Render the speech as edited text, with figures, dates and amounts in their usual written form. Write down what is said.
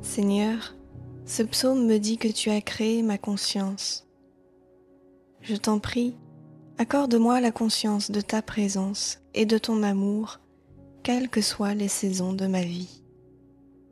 Seigneur, ce psaume me dit que tu as créé ma conscience. Je t'en prie, accorde-moi la conscience de ta présence et de ton amour, quelles que soient les saisons de ma vie.